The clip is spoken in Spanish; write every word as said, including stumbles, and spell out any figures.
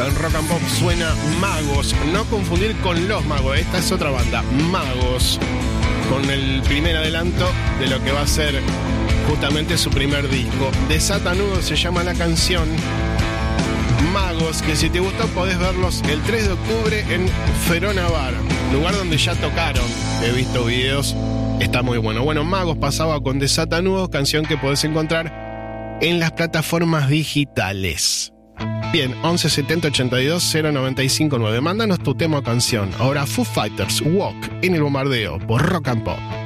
en Rock and Pop suena Magos. No confundir con Los Magos, esta es otra banda, Magos, con el primer adelanto de lo que va a ser justamente su primer disco. Desatanudos se llama la canción. Magos, que si te gustó podés verlos el tres de octubre en Ferona Bar, lugar donde ya tocaron. He visto videos, está muy bueno. Bueno, Magos pasaba con Desatanudos, canción que podés encontrar en las plataformas digitales. Bien, once setenta ochenta y dos cero noventa y cinco nueve. Mándanos tu tema o canción. Ahora Foo Fighters, Walk, en el bombardeo por Rock and Pop.